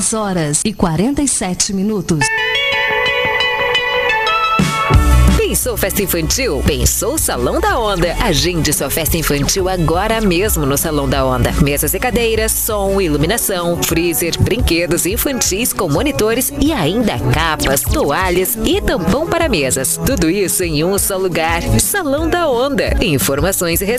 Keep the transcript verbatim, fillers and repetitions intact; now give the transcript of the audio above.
dez horas e quarenta e sete minutos. Pensou festa infantil? Pensou Salão da Onda. Agende sua festa infantil agora mesmo no Salão da Onda. Mesas e cadeiras, som, iluminação, freezer, brinquedos infantis com monitores e ainda capas, toalhas e tampão para mesas. Tudo isso em um só lugar. Salão da Onda. Informações e